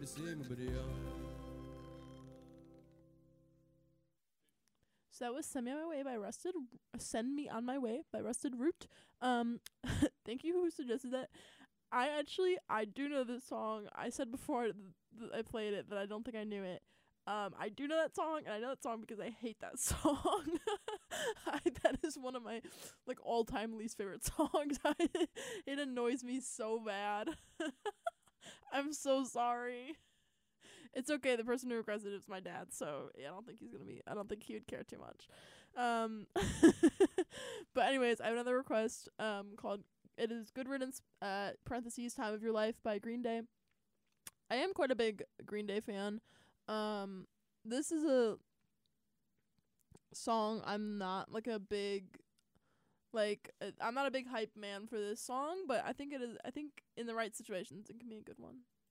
So that was Send Me On My Way by Rusted Send Me On My Way by Rusted Root. Thank you who suggested that. I do know this song. I said before I played it that I don't think I knew it. I do know that song, and I know that song because I hate that song. That is one of my like all-time least favorite songs. It annoys me so bad. I'm so sorry. It's okay. The person who requested it is my dad, so yeah, I don't think he would care too much. But anyways, I have another request. Called it is Good Riddance. Parentheses Time of Your Life by Green Day. I am quite a big Green Day fan. This is a song I'm not like a big I'm not a big hype man for this song, but I think in the right situations it can be a good one.